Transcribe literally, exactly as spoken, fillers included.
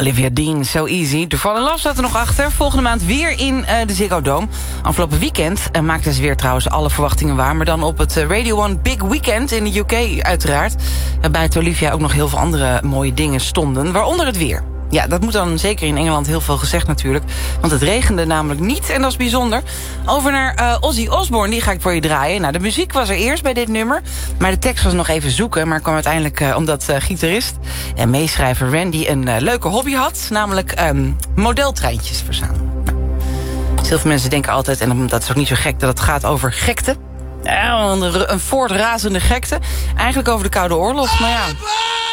Olivia Dean, So Easy. De Fall in Love staat er nog achter. Volgende maand weer in uh, de Ziggo Dome. Afgelopen weekend uh, maakten ze weer trouwens alle verwachtingen waar. Maar dan op het uh, Radio One Big Weekend in de U K uiteraard. Waarbij het Olivia ook nog heel veel andere mooie dingen stonden. Waaronder het weer. Ja, dat moet dan zeker in Engeland heel veel gezegd natuurlijk. Want het regende namelijk niet en dat is bijzonder. Over naar uh, Ozzy Osbourne, die ga ik voor je draaien. Nou, de muziek was er eerst bij dit nummer. Maar de tekst was nog even zoeken. Maar kwam uiteindelijk uh, omdat uh, gitarist en meeschrijver Randy een uh, leuke hobby had. Namelijk um, modeltreintjes verzamelen. Nou, dus heel veel mensen denken altijd, en dat is ook niet zo gek, dat het gaat over gekte. Ja, een, een voortrazende gekte. Eigenlijk over de Koude Oorlog, maar ja...